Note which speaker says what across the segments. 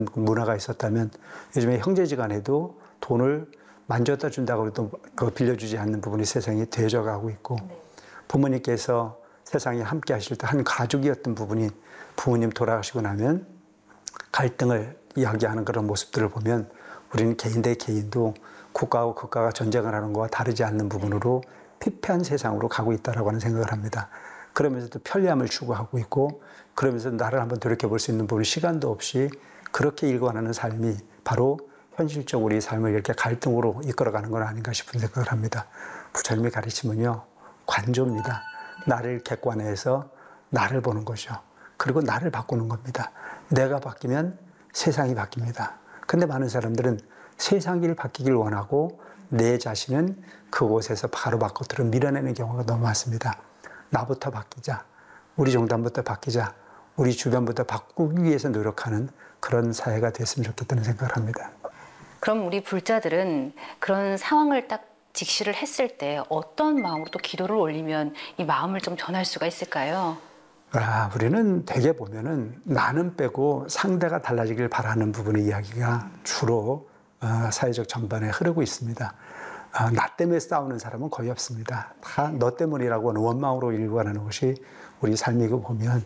Speaker 1: 문화가 있었다면 요즘에 형제지간에도 돈을 만졌다 준다고 해도 그거 빌려주지 않는 부분이 세상이 되어져가고 있고, 부모님께서 세상에 함께 하실 때 한 가족이었던 부분이 부모님 돌아가시고 나면 갈등을 이야기하는 그런 모습들을 보면 우리는 개인 대 개인도 국가하고 국가가 전쟁을 하는 것과 다르지 않는 부분으로 피폐한 세상으로 가고 있다라고 하는 생각을 합니다. 그러면서도 편리함을 추구하고 있고, 그러면서 나를 한번 돌이켜볼 수 있는 부분, 시간도 없이 그렇게 일관하는 삶이 바로 현실적으로 우리 삶을 이렇게 갈등으로 이끌어가는 건 아닌가 싶은 생각을 합니다. 부처님의 가르침은요, 관조입니다. 나를 객관해서 나를 보는 거죠. 그리고 나를 바꾸는 겁니다. 내가 바뀌면 세상이 바뀝니다. 근데 많은 사람들은 세상이 바뀌길 원하고 내 자신은 그곳에서 바로 바깥으로 밀어내는 경우가 너무 많습니다. 나부터 바뀌자, 우리 종단부터 바뀌자, 우리 주변부터 바꾸기 위해서 노력하는 그런 사회가 됐으면 좋겠다는 생각을 합니다.
Speaker 2: 그럼 우리 불자들은 그런 상황을 딱 직시를 했을 때 어떤 마음으로 또 기도를 올리면 이 마음을 좀 전할 수가 있을까요?
Speaker 1: 우리는 대개 보면은 나는 빼고 상대가 달라지길 바라는 부분의 이야기가 주로 사회적 전반에 흐르고 있습니다. 나 때문에 싸우는 사람은 거의 없습니다. 다 너 때문이라고 하는 원망으로 일관하는 것이 우리 삶이고, 보면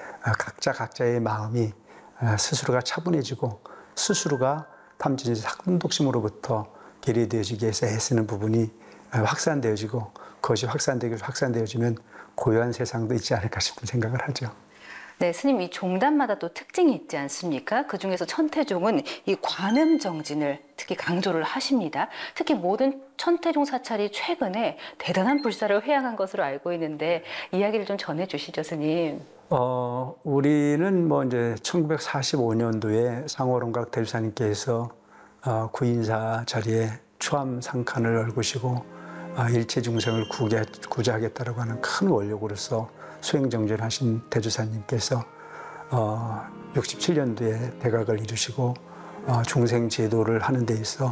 Speaker 1: 각자의 마음이 스스로가 차분해지고 스스로가 탐진지 학문독심으로부터 괴리되어지게 해서 애쓰는 부분이 확산되어지고, 그것이 확산되어지면 고요한 세상도 있지 않을까 싶은 생각을 하죠.
Speaker 2: 네, 스님, 이 종단마다 또 특징이 있지 않습니까? 그중에서 천태종은 이 관음정진을 특히 강조를 하십니다. 특히 모든 천태종 사찰이 최근에 대단한 불사를 회양한 것으로 알고 있는데 이야기를 좀 전해주시죠, 스님.
Speaker 1: 우리는 이제 1945년도에 상호론각 대주사님께서 구인사 자리에 추암상칸을 얼구시고 일체 중생을 구제하겠다라고 하는 큰 원력으로서 수행정진하신 대주사님께서 67년도에 대각을 이루시고 중생 제도를 하는 데 있어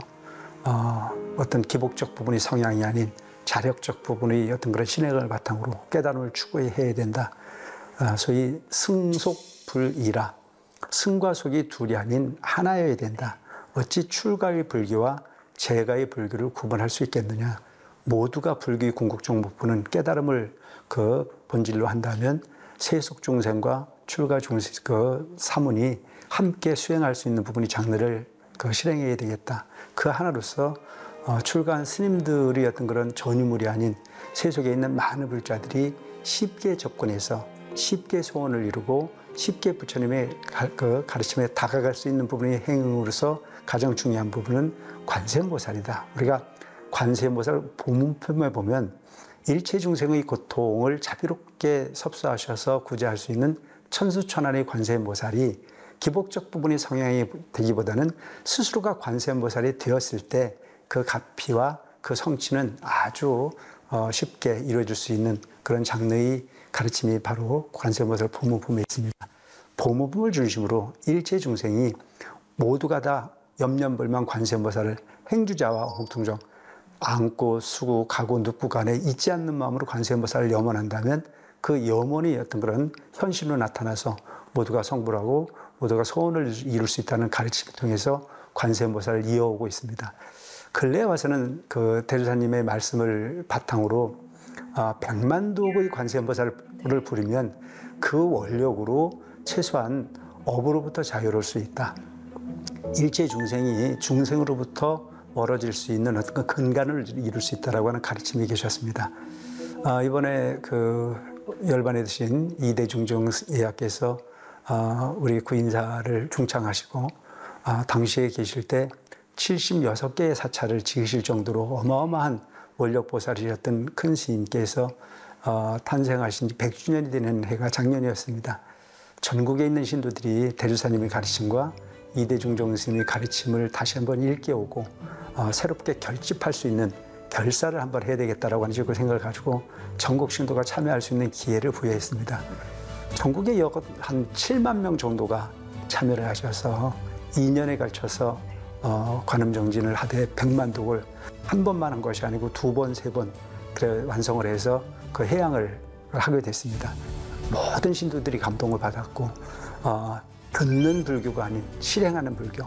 Speaker 1: 어떤 기복적 부분이 성향이 아닌 자력적 부분의 어떤 그런 신행을 바탕으로 깨달음을 추구해야 된다. 소위 승속불이라, 승과 속이 둘이 아닌 하나여야 된다. 어찌 출가의 불교와 재가의 불교를 구분할 수 있겠느냐. 모두가 불교의 궁극적 목표는 깨달음을 그 본질로 한다면 세속 중생과 출가 중생 그 사문이 함께 수행할 수 있는 부분이 장르를 실행해야 되겠다. 그 하나로서 출가한 스님들이 어떤 그런 전유물이 아닌 세속에 있는 많은 불자들이 쉽게 접근해서 쉽게 소원을 이루고 쉽게 부처님의 가르침에 다가갈 수 있는 부분의 행위로서 가장 중요한 부분은 관세음보살이다. 우리가 관세음보살 본문편에 보면 일체 중생의 고통을 자비롭게 섭수하셔서 구제할 수 있는 천수천안의 관세음보살이 기복적 부분의 성향이 되기보다는 스스로가 관세음보살이 되었을 때 그 가피와 그 성취는 아주 쉽게 이루어질 수 있는 그런 장르의 가르침이 바로 관세음보살 보문품에 있습니다. 보문품을 중심으로 일체 중생이 모두가 다 염려불만 관세음보살을 행주자와 공통정 안고 수고 가고 눕고 간에 잊지 않는 마음으로 관세음보살을 염원한다면 그 염원이 어떤 그런 현실로 나타나서 모두가 성불하고 모두가 소원을 이룰 수 있다는 가르침을 통해서 관세음보살을 이어오고 있습니다. 근래에 와서는 그 대주사님의 말씀을 바탕으로 백만독의 관세음보살을 부르면 그 원력으로 최소한 업으로부터 자유로울 수 있다. 일체 중생이 중생으로부터 멀어질 수 있는 어떤 근간을 이룰 수 있다라고 하는 가르침이 계셨습니다. 이번에 그 열반에 드신 이대중정 예약께서 우리 구인사를 중창하시고 당시에 계실 때 76개의 사찰을 지으실 정도로 어마어마한 원력보살이셨던 큰 스님께서 탄생하신 지 100주년이 되는 해가 작년이었습니다. 전국에 있는 신도들이 대주사님의 가르침과 이대중정 스님의 가르침을 다시 한번 일깨우고 새롭게 결집할 수 있는 결사를 한번 해야 되겠다라고 하는 식으로 생각을 가지고 전국 신도가 참여할 수 있는 기회를 부여했습니다. 전국에 약 한 7만 명 정도가 참여를 하셔서 2년에 걸쳐서 관음정진을 하되 100만 독을 한 번만 한 것이 아니고 2번, 3번 그래 완성을 해서 그 해양을 하게 됐습니다. 모든 신도들이 감동을 받았고 듣는 불교가 아닌 실행하는 불교.